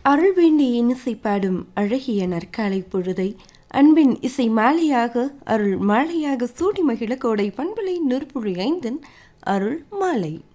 அருள் வேண்டி இன்னிசை பாடும் அழகிய நற்காலை பொழுதை அன்பின் இசை மாலையாக அருள் மாலையாக சூடி மகிழ கோடை பண்பலை 100.5 அருள் மாலை.